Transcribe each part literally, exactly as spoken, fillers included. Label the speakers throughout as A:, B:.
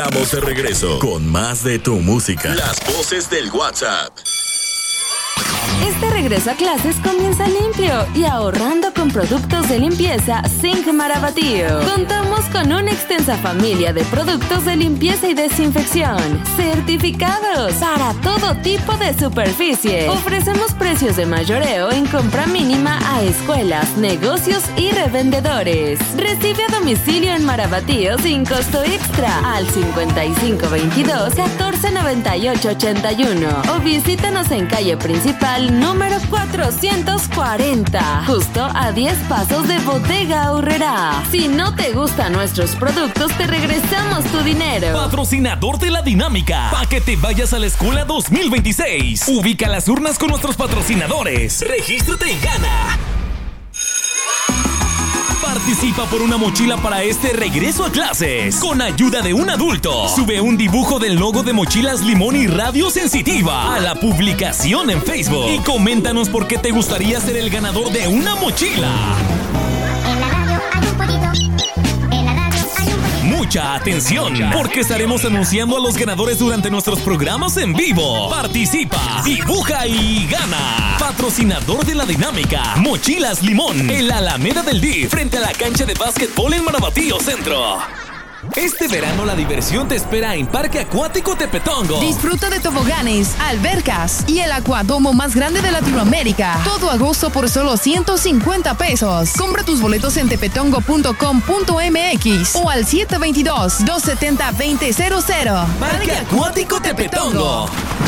A: Estamos de regreso con más de tu música. Las voces del WhatsApp.
B: Este regreso a clases comienza limpio y ahorrando con productos de limpieza Zinc Marabatío. Contamos con una extensa familia de productos de limpieza y desinfección certificados para todo tipo de superficie. Ofrecemos precios de mayoreo en compra mínima a escuelas, negocios y revendedores. Recibe a domicilio en Marabatío sin costo extra al cincuenta y cinco veintidós catorce noventa y ocho ochenta y uno o visítanos en calle principal número cuatrocientos cuarenta, justo a diez pasos de Bodega Aurrerá. Si no te gustan nuestros productos, te regresamos tu dinero.
C: Patrocinador de la dinámica, para que te vayas a la escuela dos mil veintiséis. Ubica las urnas con nuestros patrocinadores. Regístrate y gana. Participa por una mochila para este regreso a clases con ayuda de un adulto. Sube un dibujo del logo de Mochilas Limón y Radio Sensitiva a la publicación en Facebook y coméntanos por qué te gustaría ser el ganador de una mochila.
D: En la radio hay un poquito. En la radio hay un poquito.
C: Mucha atención, porque estaremos anunciando a los ganadores durante nuestros programas en vivo. Participa, dibuja y gana. Patrocinador de la dinámica, Mochilas Limón, en la Alameda del D I F, frente a la cancha de básquetbol en Marabatío Centro. Este verano la diversión te espera en Parque Acuático Tepetongo.
E: Disfruta de toboganes, albercas y el acuadomo más grande de Latinoamérica. Todo agosto por solo ciento cincuenta pesos. Compra tus boletos en tepetongo punto com punto m x o al siete dos dos, dos siete cero, dos cero cero cero.
C: Parque Acuático Tepetongo.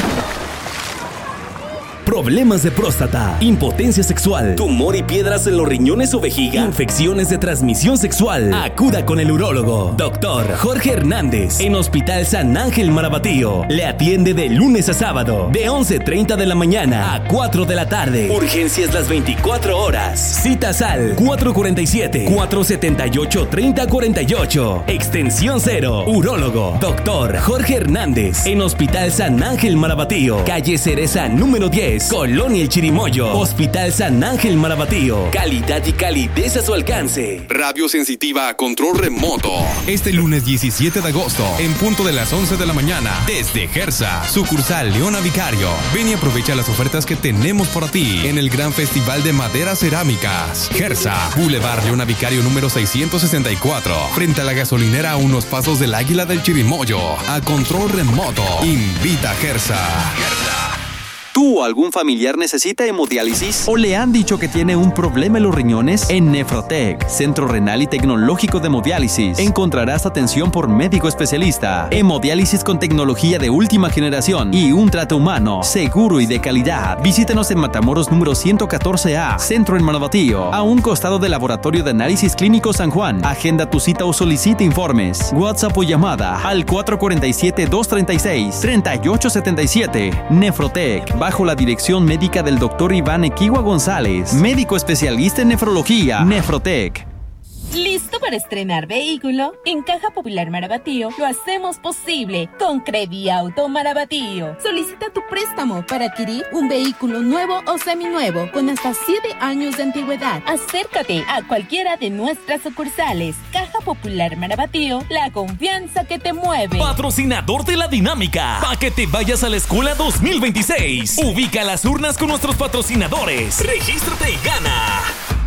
F: Problemas de próstata, impotencia sexual, tumor y piedras en los riñones o vejiga, infecciones de transmisión sexual. Acuda con el urólogo, doctor Jorge Hernández, en Hospital San Ángel Marabatío. Le atiende de lunes a sábado, de once treinta de la mañana a cuatro de la tarde. Urgencias las veinticuatro horas. Citas al cuatro cuatro siete, cuatro siete ocho, tres cero cuatro ocho. Extensión cero. Urólogo, doctor Jorge Hernández, en Hospital San Ángel Marabatío. Calle Cereza número diez. Colonia El Chirimoyo. Hospital San Ángel Marabatío. Calidad y calidez a su alcance.
G: Radio Sensitiva a control remoto.
H: Este lunes diecisiete de agosto, en punto de las once de la mañana, desde Gersa, sucursal Leona Vicario. Ven y aprovecha las ofertas que tenemos para ti en el gran festival de maderas cerámicas. Gersa, Boulevard Leona Vicario número seiscientos sesenta y cuatro, frente a la gasolinera a unos pasos del Águila del Chirimoyo. A control remoto. Invita a Gersa. Gersa.
I: ¿Tú o algún familiar necesita hemodiálisis? ¿O le han dicho que tiene un problema en los riñones? En Nefrotec, Centro Renal y Tecnológico de Hemodiálisis, encontrarás atención por médico especialista, hemodiálisis con tecnología de última generación y un trato humano, seguro y de calidad. Visítanos en Matamoros número ciento catorce A, Centro en Marabatío, a un costado del Laboratorio de Análisis Clínico San Juan. Agenda tu cita o solicita informes. WhatsApp o llamada al cuatro cuatro siete, dos tres seis, tres ocho siete siete. Nefrotec, bajo la dirección médica del doctor Iván Equigua González, médico especialista en nefrología. Nefrotec.
J: ¿Listo para estrenar vehículo? En Caja Popular Marabatío lo hacemos posible con Crediauto Marabatío. Solicita tu préstamo para adquirir un vehículo nuevo o seminuevo con hasta siete años de antigüedad. Acércate a cualquiera de nuestras sucursales. Caja Popular Marabatío, la confianza que te mueve.
C: Patrocinador de la dinámica, para que te vayas a la escuela dos mil veintiséis. Ubica las urnas con nuestros patrocinadores. Regístrate y gana.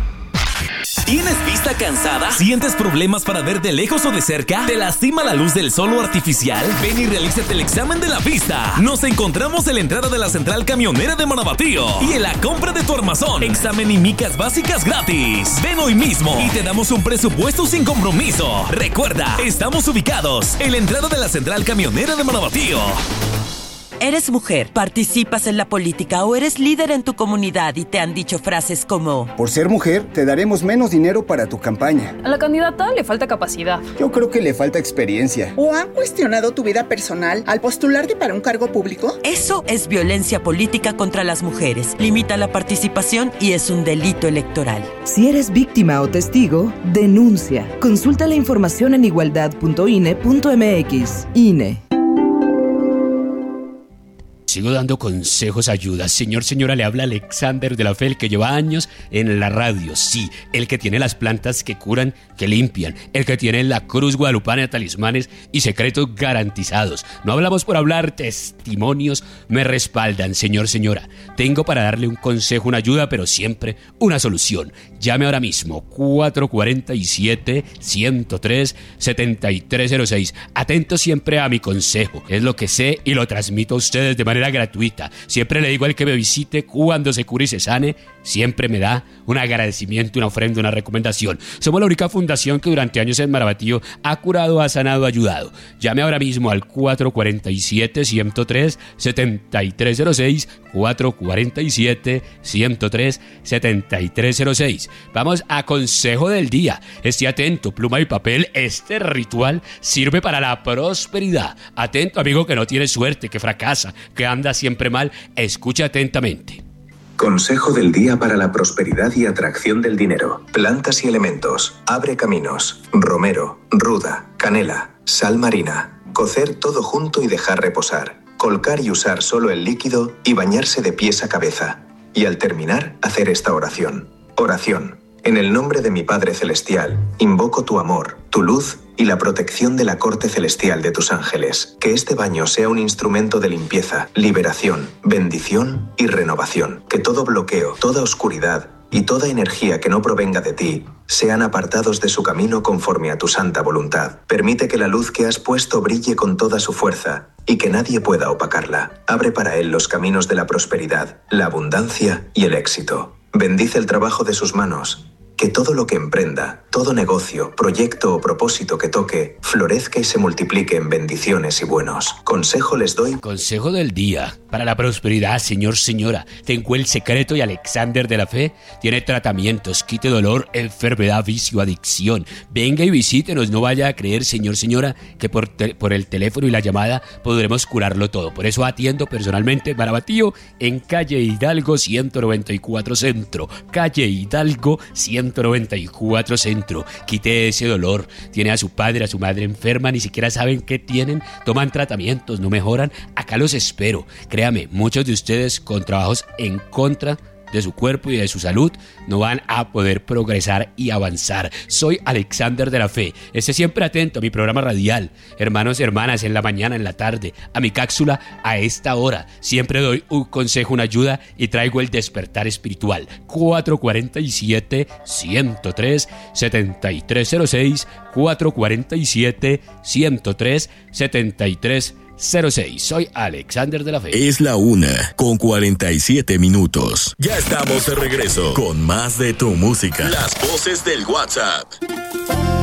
C: ¿Tienes vista cansada? ¿Sientes problemas para ver de lejos o de cerca? ¿Te lastima la luz del sol o artificial? Ven y realízate el examen de la vista. Nos encontramos en la entrada de la Central Camionera de Marabatío y en la compra de tu armazón. Examen y micas básicas gratis. Ven hoy mismo y te damos un presupuesto sin compromiso. Recuerda, estamos ubicados en la entrada de la Central Camionera de Marabatío.
K: ¿Eres mujer, participas en la política o eres líder en tu comunidad y te han dicho frases como:
L: por ser mujer, te daremos menos dinero para tu campaña?
M: A la candidata le falta capacidad.
L: Yo creo que le falta experiencia.
N: ¿O han cuestionado tu vida personal al postularte para un cargo público?
K: Eso es violencia política contra las mujeres. Limita la participación y es un delito electoral.
O: Si eres víctima o testigo, denuncia. Consulta la información en igualdad punto i n e punto m x. I N E.
P: Sigo dando consejos, ayudas. Señor, señora, le habla Alexander de la Fe, el que lleva años en la radio. Sí, el que tiene las plantas que curan, que limpian. El que tiene la cruz guadalupana, talismanes y secretos garantizados. No hablamos por hablar, testimonios me respaldan. Señor, señora, tengo para darle un consejo, una ayuda, pero siempre una solución. Llame ahora mismo, cuatro cuatro siete, uno cero tres, siete tres cero seis. Atento siempre a mi consejo. Es lo que sé y lo transmito a ustedes de manera gratuita. Siempre le digo al que me visite, cuando se cure y se sane, siempre me da un agradecimiento, una ofrenda, una recomendación. Somos la única fundación que durante años en Marabatío ha curado, ha sanado, ha ayudado. Llame ahora mismo al cuatro cuatro siete, uno cero tres, siete tres cero seis, cuatro cuatro siete, uno cero tres, siete tres cero seis. Vamos a consejo del día. Esté atento, pluma y papel. Este ritual sirve para la prosperidad. Atento, amigo que no tiene suerte, que fracasa, que anda siempre mal. Escucha atentamente.
Q: Consejo del día para la prosperidad y atracción del dinero. Plantas y elementos. Abre caminos. Romero, ruda, canela, sal marina. Cocer todo junto y dejar reposar. Colcar y usar solo el líquido y bañarse de pies a cabeza. Y al terminar, hacer esta oración. Oración. En el nombre de mi Padre Celestial, invoco tu amor, tu luz y la protección de la corte celestial de tus ángeles. Que este baño sea un instrumento de limpieza, liberación, bendición y renovación. Que todo bloqueo, toda oscuridad y toda energía que no provenga de ti sean apartados de su camino conforme a tu santa voluntad. Permite que la luz que has puesto brille con toda su fuerza y que nadie pueda opacarla. Abre para él los caminos de la prosperidad, la abundancia y el éxito. Bendice el trabajo de sus manos. Que todo lo que emprenda, todo negocio, proyecto o propósito que toque, florezca y se multiplique en bendiciones y buenos. Consejo les doy.
P: Consejo del día. Para la prosperidad, señor, señora. Tengo el secreto y Alexander de la Fe tiene tratamientos. Quite dolor, enfermedad, vicio, adicción. Venga y visítenos. No vaya a creer, señor, señora, que por, te- por el teléfono y la llamada podremos curarlo todo. Por eso atiendo personalmente en Marabatío, en calle Hidalgo ciento noventa y cuatro Centro. Calle Hidalgo ciento noventa y cuatro Centro. Quite ese dolor. Tiene a su padre, a su madre enferma, ni siquiera saben qué tienen, toman tratamientos, no mejoran. Acá los espero. Créame, muchos de ustedes con trabajos en contra de su cuerpo y de su salud no van a poder progresar y avanzar. Soy Alexander de la Fe. Esté siempre atento a mi programa radial, hermanos y hermanas, en la mañana, en la tarde, a mi cápsula a esta hora. Siempre doy un consejo, una ayuda y traigo el despertar espiritual. cuatro cuatro siete, uno cero tres, siete tres cero seis, cuatro cuatro siete, uno cero tres, siete tres cero seis. Soy Alexander de la Fe.
A: Es la una con cuarenta y siete minutos. Ya estamos de regreso con más de tu música. Las voces del WhatsApp.